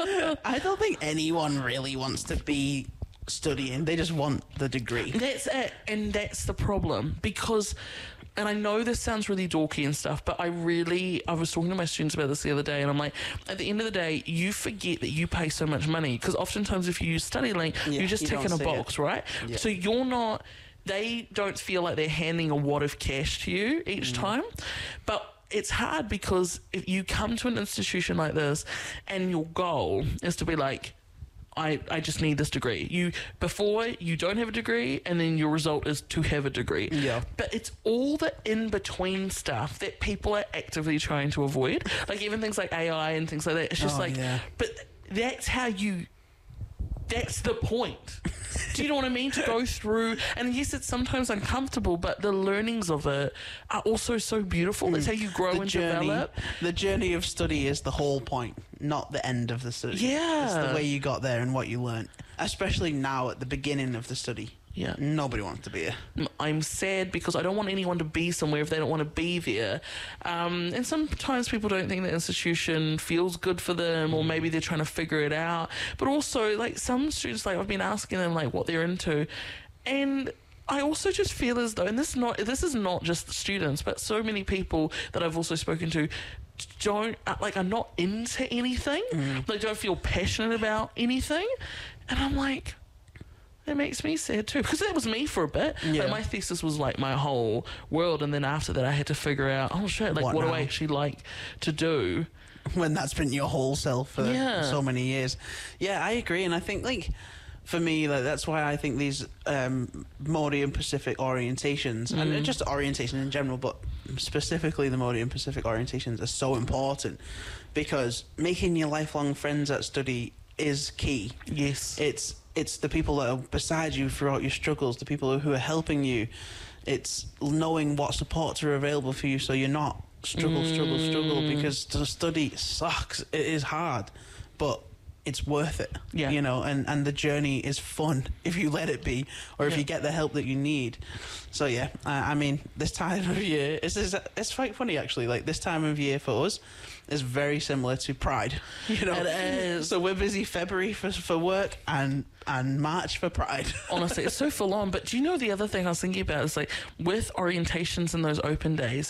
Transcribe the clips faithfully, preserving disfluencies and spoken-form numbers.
I don't think anyone really wants to be studying. They just want the degree. That's it, and that's the problem, because, and I know this sounds really dorky and stuff, but I really, I was talking to my students about this the other day, and I'm like, at the end of the day, you forget that you pay so much money, because oftentimes if you use StudyLink, Yeah, you just you tick in don't a see box, it. right? Yeah. So you're not, they don't feel like they're handing a wad of cash to you each Mm. time, but it's hard because if you come to an institution like this and your goal is to be like, I, I just need this degree. You before you don't have a degree, and then your result is to have a degree. Yeah. But it's all the in between stuff that people are actively trying to avoid. Like even things like A I and things like that. It's just Oh, like, yeah. but that's how you. That's the point. Do you know what I mean? To go through, and yes, it's sometimes uncomfortable, but the learnings of it are also so beautiful. That's how you grow The and journey, develop. the journey of study is the whole point, not the end of the study. Yeah. It's the way you got there and what you learned. Especially now at the beginning of the study. Yeah. Nobody wants to be here. I'm sad because I don't want anyone to be somewhere if they don't want to be there. Um, and sometimes people don't think the institution feels good for them, or maybe they're trying to figure it out. But also, like, some students, like, I've been asking them, like, what they're into. And I also just feel as though, and this is not, this is not just the students, but so many people that I've also spoken to don't, uh, like, are not into anything. Mm. They don't feel passionate about anything. And I'm like... It makes me sad too, because that was me for a bit. Yeah. Like my thesis was like my whole world, and then after that I had to figure out, oh shit, like What what, do now? I actually like to do? When that's been your whole self for Yeah. so many years. Yeah, I agree. And I think, like, for me, like, that's why I think these um, Morian Pacific orientations, Mm. and just orientation in general, but specifically the Morian Pacific orientations are so important, because making your lifelong friends at study is key. Yes. It's it's the people that are beside you throughout your struggles, the people who are helping you. It's knowing what supports are available for you, so you're not struggle, struggle, struggle, Mm. because to study sucks. It is hard, but it's worth it. Yeah. You know, and, and the journey is fun if you let it be, or if Yeah. you get the help that you need. So yeah, I, I mean, this time of year, it's, it's it's quite funny actually. Like, this time of year for us is very similar to Pride. You know, It is. So we're busy February for for work and and March for Pride. Honestly, it's so full on. But do you know the other thing I was thinking about is, like, with orientations and those open days,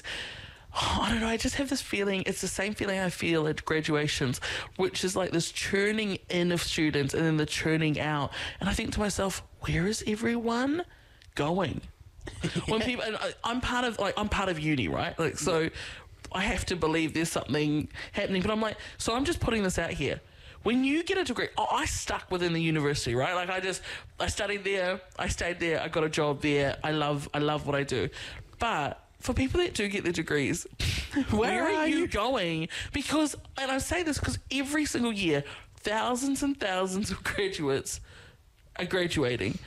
I don't know, I just have this feeling, it's the same feeling I feel at graduations, which is like this churning in of students and then the churning out. And I think to myself, where is everyone going? When people, and I, I'm part of, like, I'm part of uni, right? Like, so I have to believe there's something happening. But I'm like, so I'm just putting this out here. When you get a degree, oh, I stuck within the university, right? Like, I just, I studied there, I stayed there, I got a job there. I love, I love what I do. But for people that do get their degrees, where, Where are, are you, you? going? Because, and I say this because every single year, thousands and thousands of graduates are graduating.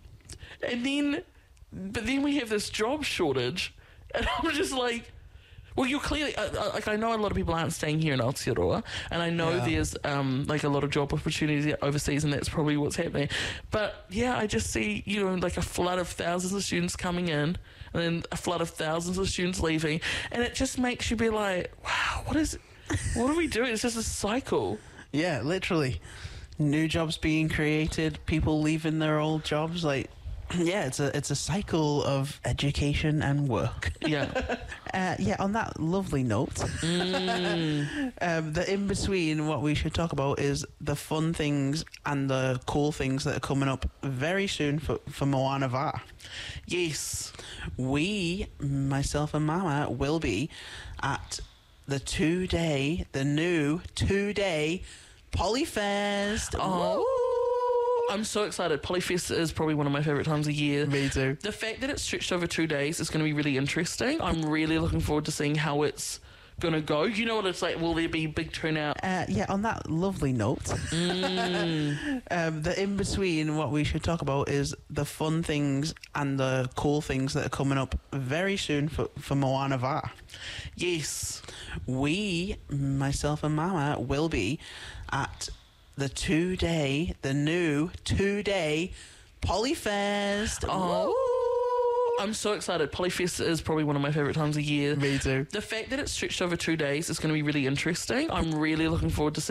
And then, but then we have this job shortage, and I'm just like, well, you're clearly, uh, uh, like, I know a lot of people aren't staying here in Aotearoa, and I know Yeah. there's, um, like, a lot of job opportunities overseas, and that's probably what's happening. But, yeah, I just see, you know, like, a flood of thousands of students coming in, and then a flood of thousands of students leaving, and it just makes you be like, wow, what is, what are we doing? It's just a cycle. Yeah, literally. New jobs being created, people leaving their old jobs. Like, yeah, it's a it's a cycle of education and work. Yeah. Uh, yeah, on that lovely note, Mm. um, the in between, what we should talk about is the fun things and the cool things that are coming up very soon for, for Moana Va. Yes. We, myself and Mama, will be at the two day, the new two day Polyfest. Oh. I'm so excited. Polyfest is probably one of my favourite times of year. Me too. The fact that it's stretched over two days is going to be really interesting. I'm really looking forward to seeing how it's going to go. You know what it's like? Will there be big turnout? Uh, yeah, on that lovely note, Mm. um, the in between, what we should talk about is the fun things and the cool things that are coming up very soon for, for Moana Va. Yes. We, myself and Mama, will be at the two day, the new two day Polyfest. Oh. I'm so excited. Polyfest is probably one of my favourite times of year. Me too. The fact that it's stretched over two days is going to be really interesting. I'm really looking forward to seeing